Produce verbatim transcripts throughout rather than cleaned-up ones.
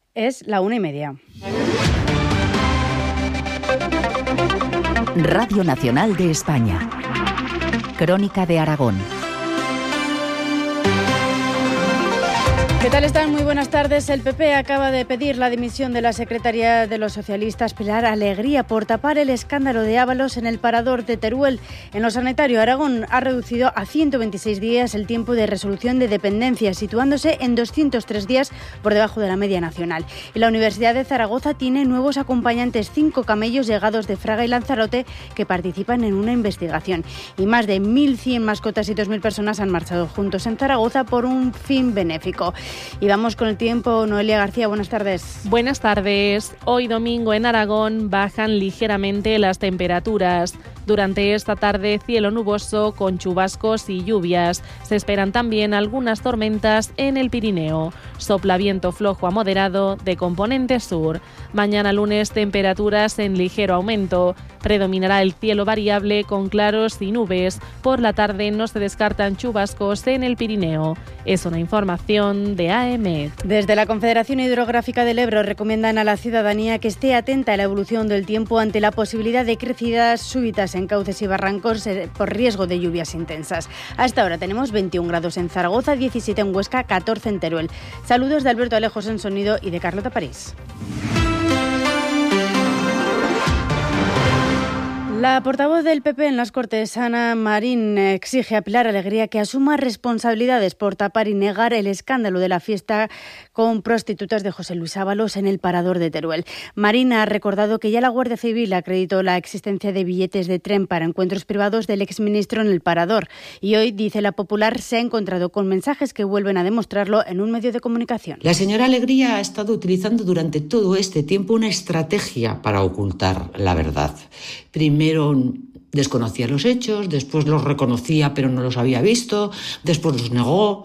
Es la una y media. Radio Nacional de España. Crónica de Aragón. ¿Qué tal están? Muy buenas tardes. El P P acaba de pedir la dimisión de la secretaria de los socialistas Pilar Alegría por tapar el escándalo de Ábalos en el parador de Teruel. En lo sanitario, Aragón ha reducido a ciento veintiséis días el tiempo de resolución de dependencia, situándose en doscientos tres días por debajo de la media nacional. Y la Universidad de Zaragoza tiene nuevos acompañantes, cinco camellos llegados de Fraga y Lanzarote que participan en una investigación. Y más de mil cien mascotas y dos mil personas han marchado juntos en Zaragoza por un fin benéfico. Y vamos con el tiempo. Noelia García, buenas tardes. Buenas tardes. Hoy domingo en Aragón bajan ligeramente las temperaturas. Durante esta tarde, cielo nuboso con chubascos y lluvias. Se esperan también algunas tormentas en el Pirineo. Sopla viento flojo a moderado de componente sur. Mañana lunes, temperaturas en ligero aumento. Predominará el cielo variable con claros y nubes. Por la tarde no se descartan chubascos en el Pirineo. Es una información de A E M E T. Desde la Confederación Hidrográfica del Ebro recomiendan a la ciudadanía que esté atenta a la evolución del tiempo ante la posibilidad de crecidas súbitas en cauces y barrancos por riesgo de lluvias intensas. Hasta ahora tenemos veintiún grados en Zaragoza, diecisiete en Huesca, catorce en Teruel. Saludos de Alberto Alejos en sonido y de Carlota París. La portavoz del P P en las Cortes, Ana Marín, exige a Pilar Alegría que asuma responsabilidades por tapar y negar el escándalo de la fiesta con prostitutas de José Luis Ábalos en el parador de Teruel. Marín ha recordado que ya la Guardia Civil acreditó la existencia de billetes de tren para encuentros privados del exministro en el parador y hoy, dice la Popular, se ha encontrado con mensajes que vuelven a demostrarlo en un medio de comunicación. La señora Alegría ha estado utilizando durante todo este tiempo una estrategia para ocultar la verdad. Primero desconocía los hechos, después los reconocía pero no los había visto, después los negó.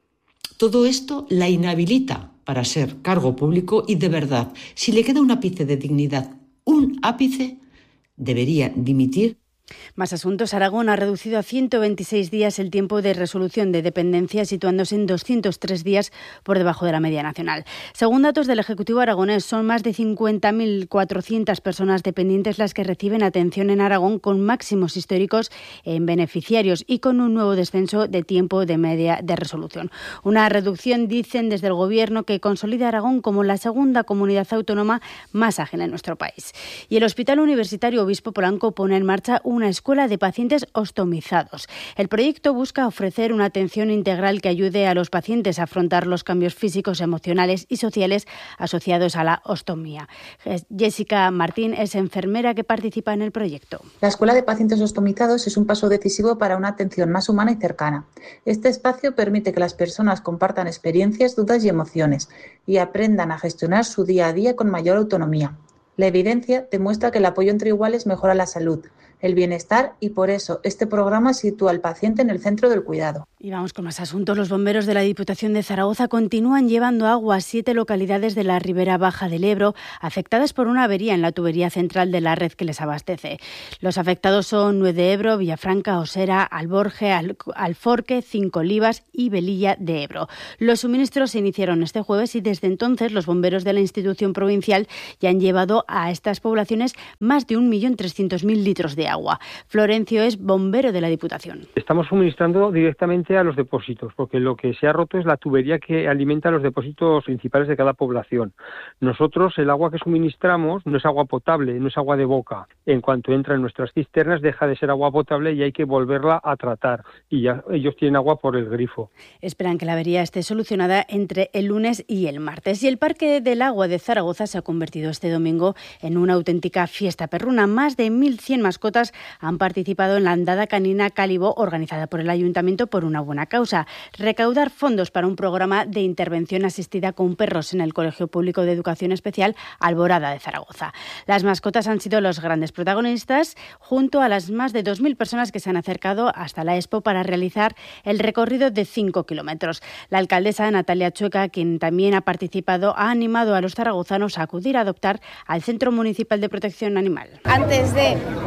Todo esto la inhabilita para ser cargo público y, de verdad, si le queda un ápice de dignidad, un ápice, debería dimitir. Más asuntos. Aragón ha reducido a ciento veintiséis días el tiempo de resolución de dependencia, situándose en doscientos tres días por debajo de la media nacional. Según datos del Ejecutivo aragonés, son más de cincuenta mil cuatrocientas personas dependientes las que reciben atención en Aragón, con máximos históricos en beneficiarios y con un nuevo descenso de tiempo de media de resolución. Una reducción, dicen desde el Gobierno, que consolida a Aragón como la segunda comunidad autónoma más ágil en nuestro país. Y el Hospital Universitario Obispo Polanco pone en marcha un una escuela de pacientes ostomizados. El proyecto busca ofrecer una atención integral que ayude a los pacientes a afrontar los cambios físicos, emocionales y sociales asociados a la ostomía. Jessica Martín es enfermera que participa en el proyecto. La escuela de pacientes ostomizados es un paso decisivo para una atención más humana y cercana. Este espacio permite que las personas compartan experiencias, dudas y emociones y aprendan a gestionar su día a día con mayor autonomía. La evidencia demuestra que el apoyo entre iguales mejora la salud, el bienestar y por eso este programa sitúa al paciente en el centro del cuidado. Y vamos con más asuntos. Los bomberos de la Diputación de Zaragoza continúan llevando agua a siete localidades de la ribera baja del Ebro afectadas por una avería en la tubería central de la red que les abastece. Los afectados son Nuez de Ebro, Villafranca, Osera, Alborge, Al- Alforque, Cinco Olivas y Velilla de Ebro. Los suministros se iniciaron este jueves y desde entonces los bomberos de la institución provincial ya han llevado a estas poblaciones más de un millón trescientos mil litros de agua. Florencio es bombero de la Diputación. Estamos suministrando directamente a los depósitos, porque lo que se ha roto es la tubería que alimenta los depósitos principales de cada población. Nosotros, el agua que suministramos no es agua potable, no es agua de boca. En cuanto entra en nuestras cisternas, deja de ser agua potable y hay que volverla a tratar. Y ya ellos tienen agua por el grifo. Esperan que la avería esté solucionada entre el lunes y el martes. Y el Parque del Agua de Zaragoza se ha convertido este domingo en una auténtica fiesta perruna. Más de mil cien mascotas han participado en la andada canina Cálibo, organizada por el Ayuntamiento por una buena causa: recaudar fondos para un programa de intervención asistida con perros en el Colegio Público de Educación Especial Alborada de Zaragoza. Las mascotas han sido los grandes protagonistas, junto a las más de dos mil personas que se han acercado hasta la Expo para realizar el recorrido de cinco kilómetros. La alcaldesa Natalia Chueca, quien también ha participado, ha animado a los zaragozanos a acudir a adoptar al Centro Municipal de Protección Animal. Antes de ir a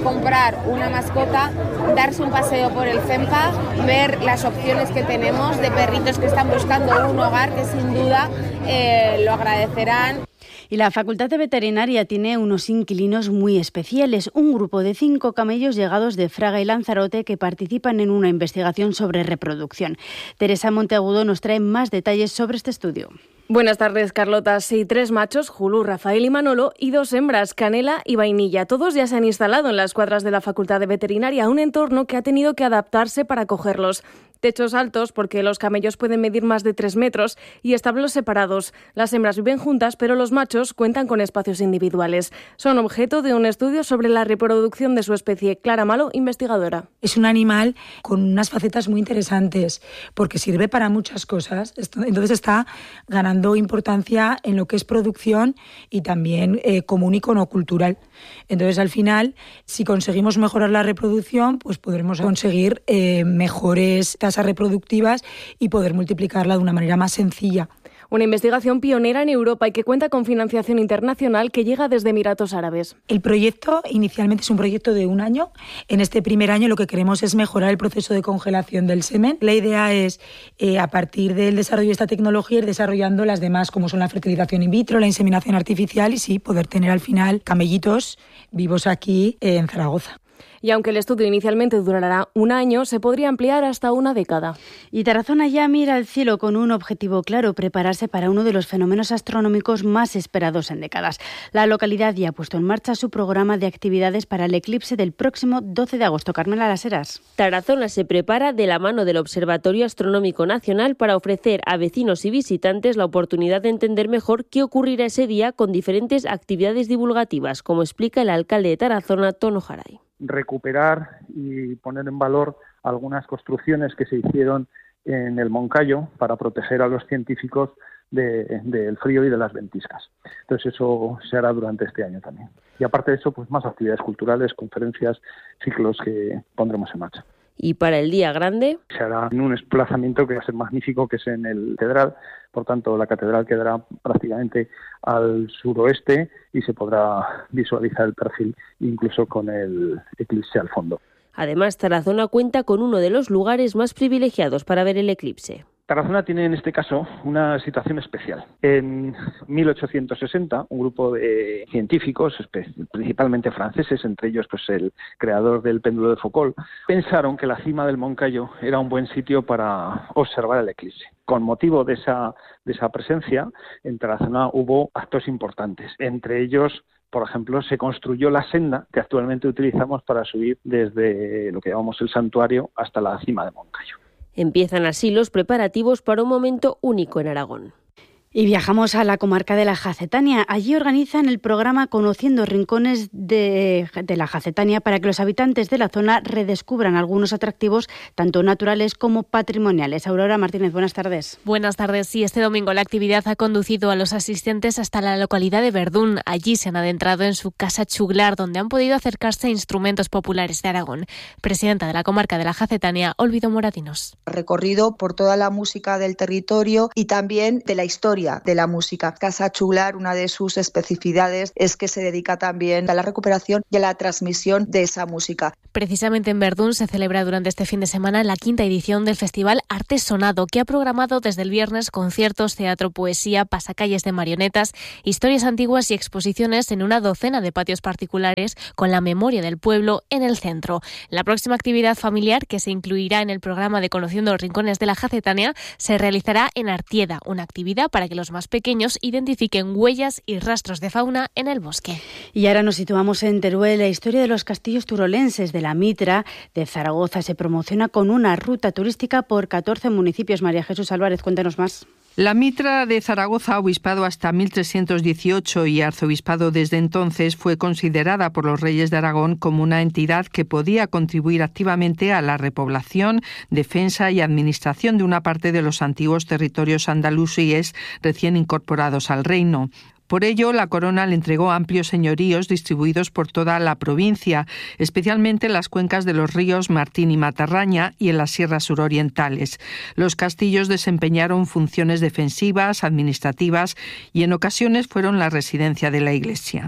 comprar una mascota, darse un paseo por el CEMPA, ver las opciones que tenemos de perritos que están buscando un hogar, que sin duda eh, lo agradecerán. Y la Facultad de Veterinaria tiene unos inquilinos muy especiales, un grupo de cinco camellos llegados de Fraga y Lanzarote que participan en una investigación sobre reproducción. Teresa Monteagudo nos trae más detalles sobre este estudio. Buenas tardes, Carlota. Sí, tres machos, Julu, Rafael y Manolo, y dos hembras, Canela y Vainilla. Todos ya se han instalado en las cuadras de la Facultad de Veterinaria, un entorno que ha tenido que adaptarse para acogerlos. Techos altos, porque los camellos pueden medir más de tres metros, y establos separados. Las hembras viven juntas, pero los machos cuentan con espacios individuales. Son objeto de un estudio sobre la reproducción de su especie. Clara Malo, investigadora. Es un animal con unas facetas muy interesantes, porque sirve para muchas cosas. Entonces está ganando importancia en lo que es producción y también eh, como un icono cultural. Entonces, al final, si conseguimos mejorar la reproducción, pues podremos conseguir eh, mejores tasas reproductivas y poder multiplicarla de una manera más sencilla. Una investigación pionera en Europa y que cuenta con financiación internacional que llega desde Emiratos Árabes. El proyecto inicialmente es un proyecto de un año. En este primer año lo que queremos es mejorar el proceso de congelación del semen. La idea es, eh, a partir del desarrollo de esta tecnología, ir desarrollando las demás, como son la fertilización in vitro, la inseminación artificial y sí, poder tener al final camellitos vivos aquí eh, en Zaragoza. Y aunque el estudio inicialmente durará un año, se podría ampliar hasta una década. Y Tarazona ya mira al cielo con un objetivo claro: prepararse para uno de los fenómenos astronómicos más esperados en décadas. La localidad ya ha puesto en marcha su programa de actividades para el eclipse del próximo doce de agosto. Carmela Las Heras. Tarazona se prepara de la mano del Observatorio Astronómico Nacional para ofrecer a vecinos y visitantes la oportunidad de entender mejor qué ocurrirá ese día con diferentes actividades divulgativas, como explica el alcalde de Tarazona, Tono Jaray. Recuperar y poner en valor algunas construcciones que se hicieron en el Moncayo para proteger a los científicos de, del frío y de las ventiscas. Entonces eso se hará durante este año también. Y aparte de eso, pues más actividades culturales, conferencias, ciclos que pondremos en marcha. Y para el día grande se hará en un desplazamiento que va a ser magnífico, que es en el Catedral. Por tanto, la catedral quedará prácticamente al suroeste y se podrá visualizar el perfil incluso con el eclipse al fondo. Además, Tarazona cuenta con uno de los lugares más privilegiados para ver el eclipse. Tarazona tiene en este caso una situación especial. En mil ochocientos sesenta, un grupo de científicos, principalmente franceses, entre ellos pues el creador del péndulo de Foucault, pensaron que la cima del Moncayo era un buen sitio para observar el eclipse. Con motivo de esa, de esa presencia, en Tarazona hubo actos importantes. Entre ellos, por ejemplo, se construyó la senda que actualmente utilizamos para subir desde lo que llamamos el santuario hasta la cima del Moncayo. Empiezan así los preparativos para un momento único en Aragón. Y viajamos a la comarca de la Jacetania. Allí organizan el programa Conociendo Rincones de, de la Jacetania para que los habitantes de la zona redescubran algunos atractivos, tanto naturales como patrimoniales. Aurora Martínez, buenas tardes. Buenas tardes. Sí, este domingo la actividad ha conducido a los asistentes hasta la localidad de Verdún. Allí se han adentrado en su Casa Chuglar, donde han podido acercarse a instrumentos populares de Aragón. Presidenta de la comarca de la Jacetania, Olvido Moratinos. Recorrido por toda la música del territorio y también de la historia de la música. Casa Chuglar, una de sus especificidades es que se dedica también a la recuperación y a la transmisión de esa música. Precisamente en Verdún se celebra durante este fin de semana la quinta edición del Festival Arte Sonado, que ha programado desde el viernes conciertos, teatro, poesía, pasacalles de marionetas, historias antiguas y exposiciones en una docena de patios particulares con la memoria del pueblo en el centro. La próxima actividad familiar, que se incluirá en el programa de Conociendo los Rincones de la Jacetania, se realizará en Artieda, una actividad para que los más pequeños identifiquen huellas y rastros de fauna en el bosque. Y ahora nos situamos en Teruel. La historia de los castillos turolenses de la Mitra de Zaragoza se promociona con una ruta turística por catorce municipios. María Jesús Álvarez, cuéntanos más. La Mitra de Zaragoza, obispado hasta mil trescientos dieciocho y arzobispado desde entonces, fue considerada por los reyes de Aragón como una entidad que podía contribuir activamente a la repoblación, defensa y administración de una parte de los antiguos territorios andalusíes recién incorporados al reino. Por ello, la corona le entregó amplios señoríos distribuidos por toda la provincia, especialmente en las cuencas de los ríos Martín y Matarraña y en las sierras surorientales. Los castillos desempeñaron funciones defensivas, administrativas y en ocasiones fueron la residencia de la Iglesia.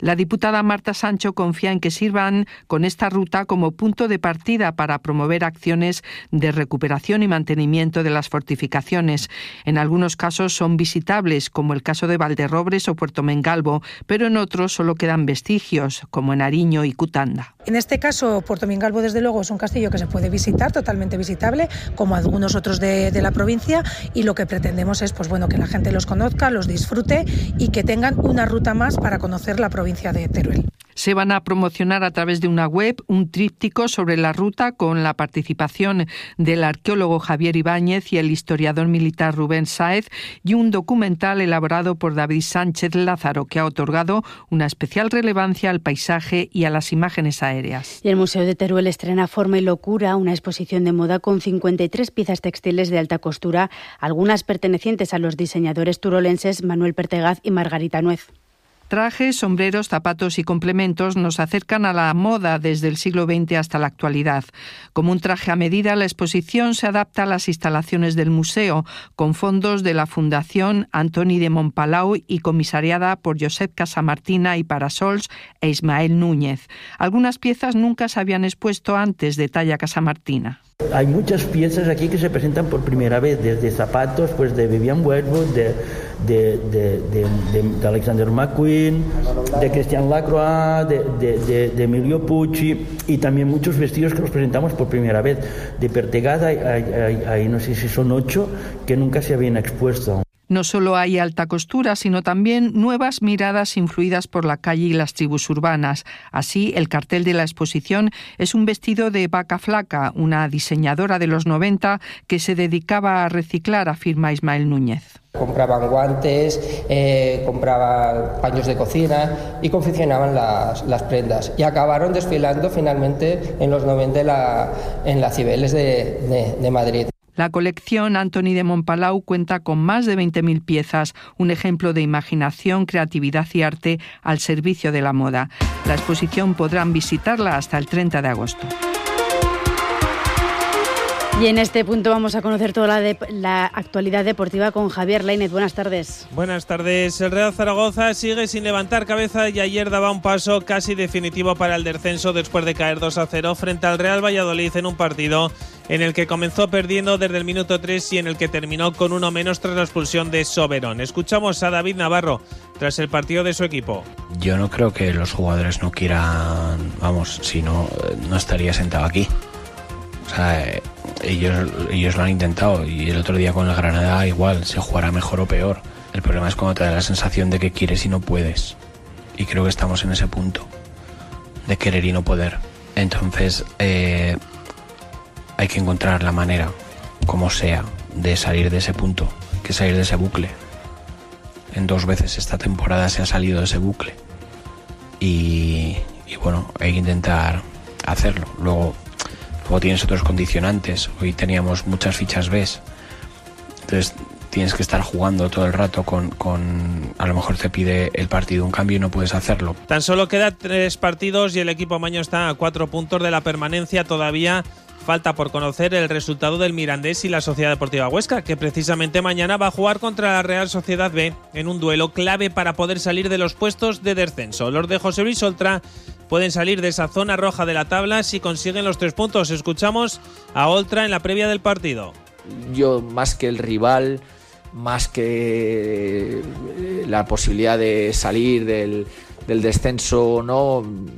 La diputada Marta Sancho confía en que sirvan con esta ruta como punto de partida para promover acciones de recuperación y mantenimiento de las fortificaciones. En algunos casos son visitables, como el caso de Valderrobres o Puerto Mengalvo, pero en otros solo quedan vestigios, como en Ariño y Cutanda. En este caso, Puerto Mengalvo, desde luego, es un castillo que se puede visitar, totalmente visitable, como algunos otros de, de la provincia, y lo que pretendemos es pues, bueno, que la gente los conozca, los disfrute y que tengan una ruta más para conocer la provincia de Teruel. Se van a promocionar a través de una web un tríptico sobre la ruta con la participación del arqueólogo Javier Ibáñez y el historiador militar Rubén Sáez y un documental elaborado por David Sánchez Lázaro que ha otorgado una especial relevancia al paisaje y a las imágenes aéreas. Y el Museo de Teruel estrena Forma y Locura, una exposición de moda con cincuenta y tres piezas textiles de alta costura, algunas pertenecientes a los diseñadores turolenses Manuel Pertegaz y Margarita Nuez. Trajes, sombreros, zapatos y complementos nos acercan a la moda desde el siglo veinte hasta la actualidad. Como un traje a medida, la exposición se adapta a las instalaciones del museo, con fondos de la Fundación Antoni de Montpalau y comisariada por Josep Casamartina y Parasols e Ismael Núñez. Algunas piezas nunca se habían expuesto antes, detalla Casamartina. Hay muchas piezas aquí que se presentan por primera vez, desde zapatos pues de Vivian Westwood, de, de, de, de, de, de Alexander McQueen, de Christian Lacroix, de, de, de, de Emilio Pucci, y también muchos vestidos que los presentamos por primera vez. De Pertegaz hay, hay, hay, hay no sé si son ocho que nunca se habían expuesto. No solo hay alta costura, sino también nuevas miradas influidas por la calle y las tribus urbanas. Así, el cartel de la exposición es un vestido de Vaca Flaca, una diseñadora de los noventa que se dedicaba a reciclar, afirma Ismael Núñez. Compraban guantes, eh, compraban paños de cocina y confeccionaban las, las prendas. Y acabaron desfilando finalmente en los noventa en la, en la Cibeles de, de, de Madrid. La colección Antoni de Montpalau cuenta con más de veinte mil piezas, un ejemplo de imaginación, creatividad y arte al servicio de la moda. La exposición podrán visitarla hasta el treinta de agosto. Y en este punto vamos a conocer toda la, de, la actualidad deportiva con Javier Lainez. Buenas tardes. Buenas tardes. El Real Zaragoza sigue sin levantar cabeza y ayer daba un paso casi definitivo para el descenso después de caer dos a cero frente al Real Valladolid en un partido en el que comenzó perdiendo desde el minuto tres y en el que terminó con uno menos tras la expulsión de Soberón. Escuchamos a David Navarro tras el partido de su equipo. Yo no creo que los jugadores no quieran, vamos, si no, no estaría sentado aquí. O sea, ellos, ellos lo han intentado y el otro día con el Granada igual, se jugará mejor o peor. El problema es cuando te da la sensación de que quieres y no puedes. Y creo que estamos en ese punto de querer y no poder. Entonces eh, hay que encontrar la manera, como sea, de salir de ese punto, que salir de ese bucle. En dos veces esta temporada se ha salido de ese bucle. Y, y bueno, hay que intentar hacerlo. Luego Luego tienes otros condicionantes. Hoy teníamos muchas fichas B. Entonces tienes que estar jugando todo el rato con, con... A lo mejor te pide el partido un cambio y no puedes hacerlo. Tan solo quedan tres partidos y el equipo amaño está a cuatro puntos de la permanencia. Todavía falta por conocer el resultado del Mirandés y la Sociedad Deportiva Huesca, que precisamente mañana va a jugar contra la Real Sociedad B en un duelo clave para poder salir de los puestos de descenso. Los de José Luis Oltra pueden salir de esa zona roja de la tabla si consiguen los tres puntos. Escuchamos a Oltra en la previa del partido. Yo, más que el rival, más que la posibilidad de salir del, del descenso o no,